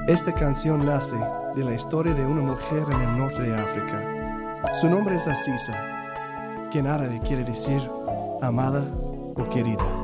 Esta canción nace de la historia de una mujer en el norte de África. Su nombre es Asisa, que en árabe quiere decir amada o querida.